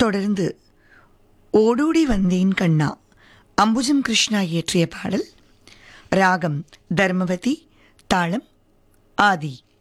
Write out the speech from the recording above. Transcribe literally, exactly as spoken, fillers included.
தொடர்ந்து ஓடோடி வந்தேன் கண்ணா அம்புஜம் கிருஷ்ணா இயற்றிய பாடல். ராகம் தர்மவதி, தாளம் ஆதி.